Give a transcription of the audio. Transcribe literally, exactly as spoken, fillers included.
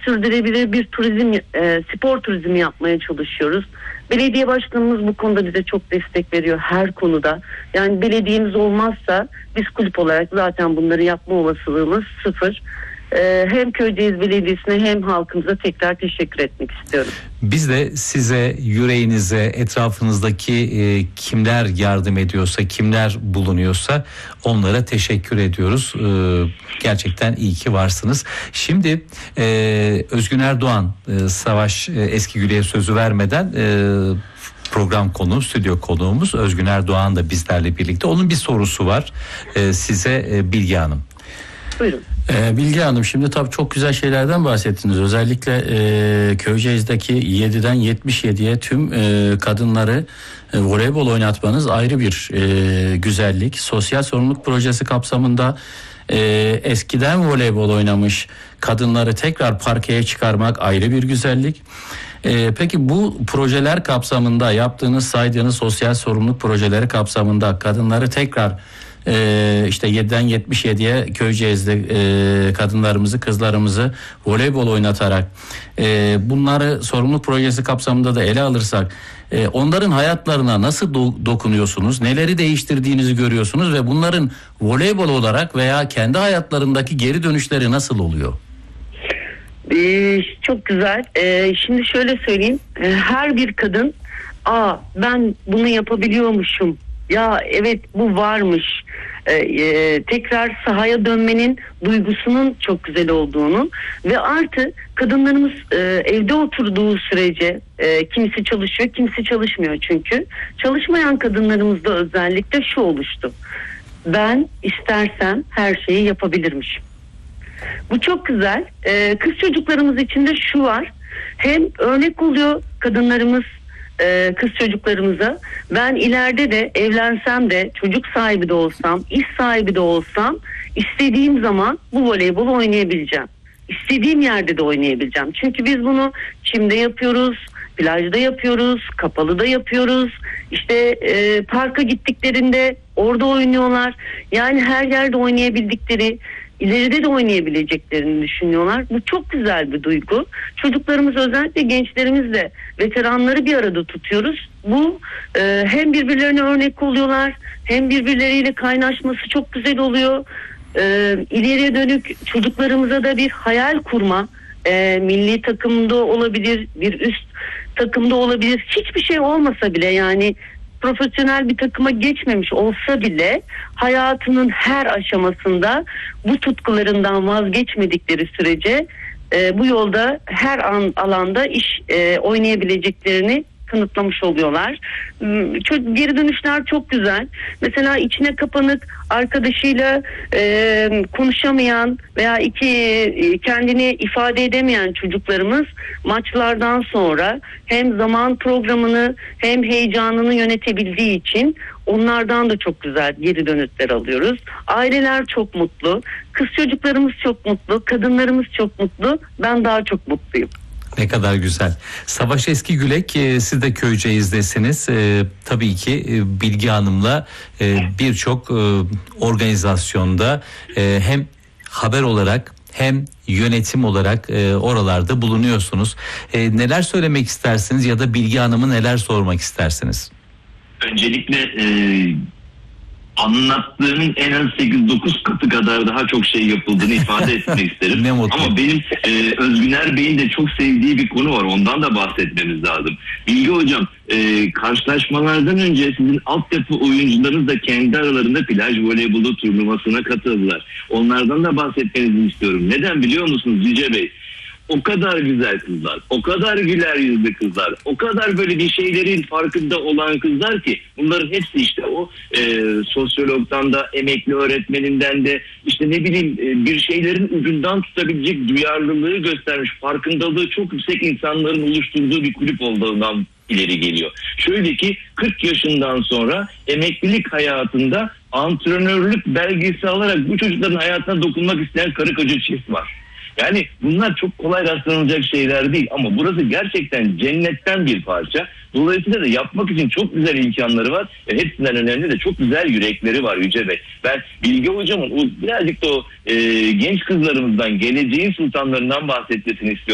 sürdürülebilir bir turizm, e, spor turizmi yapmaya çalışıyoruz. Belediye başkanımız bu konuda bize çok destek veriyor her konuda. Yani belediyemiz olmazsa biz kulüp olarak zaten bunları yapma olasılığımız sıfır. Ee, hem Köyceğiz Belediyesi'ne hem halkımıza tekrar teşekkür etmek istiyorum. Biz de size, yüreğinize, etrafınızdaki e, kimler yardım ediyorsa, kimler bulunuyorsa onlara teşekkür ediyoruz. E, gerçekten iyi ki varsınız. Şimdi e, Özgün Erdoğan, e, Savaş e, Eskigül'e sözü vermeden e, program konuğum, stüdyo konuğumuz Özgün Erdoğan da bizlerle birlikte. Onun bir sorusu var e, size e, Bilge Hanım. Buyurun. Ee, Bilge Hanım, şimdi tabii çok güzel şeylerden bahsettiniz. Özellikle e, Köyceğiz'deki yediden yetmiş yediye tüm e, kadınları e, voleybol oynatmanız ayrı bir e, güzellik. Sosyal sorumluluk projesi kapsamında e, eskiden voleybol oynamış kadınları tekrar parkeye çıkarmak ayrı bir güzellik. E, peki bu projeler kapsamında yaptığınız, saydığınız sosyal sorumluluk projeleri kapsamında kadınları tekrar Ee, işte yediden yetmiş yediye Köyceğiz'de e, kadınlarımızı, kızlarımızı voleybol oynatarak e, bunları sorumluluk projesi kapsamında da ele alırsak e, onların hayatlarına nasıl do- dokunuyorsunuz? Neleri değiştirdiğinizi görüyorsunuz ve bunların voleybol olarak veya kendi hayatlarındaki geri dönüşleri nasıl oluyor? Ee, çok güzel. Ee, şimdi şöyle söyleyeyim. Ee, her bir kadın, aa ben bunu yapabiliyormuşum, ya evet bu varmış, ee, e, tekrar sahaya dönmenin duygusunun çok güzel olduğunu ve artı kadınlarımız e, evde oturduğu sürece e, kimisi çalışıyor, kimisi çalışmıyor çünkü. Çalışmayan kadınlarımızda özellikle şu oluştu: ben istersem her şeyi yapabilirmişim. Bu çok güzel. Ee, kız çocuklarımız için de şu var: hem örnek oluyor kadınlarımız e, kız çocuklarımıza, ben ileride de evlensem de, çocuk sahibi de olsam, iş sahibi de olsam, istediğim zaman bu voleybolu oynayabileceğim. İstediğim yerde de oynayabileceğim. Çünkü biz bunu çimde yapıyoruz, plajda yapıyoruz, kapalıda yapıyoruz. İşte e, parka gittiklerinde orada oynuyorlar. Yani her yerde oynayabildikleri, ileride de oynayabileceklerini düşünüyorlar. Bu çok güzel bir duygu. Çocuklarımız, özellikle gençlerimizle veteranları bir arada tutuyoruz. Bu e, hem birbirlerine örnek oluyorlar, hem birbirleriyle kaynaşması çok güzel oluyor. E, ileriye dönük çocuklarımıza da bir hayal kurma, e, milli takımda olabilir, bir üst takımda olabilir, hiçbir şey olmasa bile, yani profesyonel bir takıma geçmemiş olsa bile hayatının her aşamasında bu tutkularından vazgeçmedikleri sürece e, bu yolda her an alanda iş e, oynayabileceklerini kanıtlamış oluyorlar. Çok, geri dönüşler çok güzel. Mesela içine kapanık, arkadaşıyla e, konuşamayan veya iki e, kendini ifade edemeyen çocuklarımız maçlardan sonra hem zaman programını hem heyecanını yönetebildiği için onlardan da çok güzel geri dönütler alıyoruz. Aileler çok mutlu, kız çocuklarımız çok mutlu, kadınlarımız çok mutlu. Ben daha çok mutluyum. Ne kadar güzel. Savaş Eskigülek, e, siz de Köyceğiz'desiniz. E, tabii ki e, Bilge Hanım'la e, birçok e, organizasyonda e, hem haber olarak hem yönetim olarak e, oralarda bulunuyorsunuz. E, neler söylemek istersiniz ya da Bilge Hanım'a neler sormak istersiniz? Öncelikle e, anlattığının en az sekiz dokuz katı kadar daha çok şey yapıldığını ifade etmek isterim. Ama benim e, Özgüner Bey'in de çok sevdiği bir konu var. Ondan da bahsetmemiz lazım. Bilge Hocam, e, karşılaşmalardan önce sizin altyapı oyuncularınız da kendi aralarında plaj voleybolu turnuvasına katıldılar. Onlardan da bahsetmenizi istiyorum. Neden biliyor musunuz Yüce Bey? O kadar güzel kızlar, o kadar güler yüzlü kızlar, o kadar böyle bir şeylerin farkında olan kızlar ki bunların hepsi işte o e, sosyologdan da, emekli öğretmeninden de, işte ne bileyim e, bir şeylerin ucundan tutabilecek duyarlılığı göstermiş, farkındalığı çok yüksek insanların oluşturduğu bir kulüp olduğundan ileri geliyor. Şöyle ki kırk yaşından sonra emeklilik hayatında antrenörlük belgesi alarak bu çocukların hayatına dokunmak isteyen karı koca çift var. Yani bunlar çok kolay rastlanılacak şeyler değil ama burası gerçekten cennetten bir parça. Dolayısıyla da yapmak için çok güzel imkanları var ve hepsinden önemli de çok güzel yürekleri var Yüce Bey. Ben Bilge Hocam'ın o birazcık da o e, genç kızlarımızdan, geleceğin sultanlarından bahsetmesini istiyorum.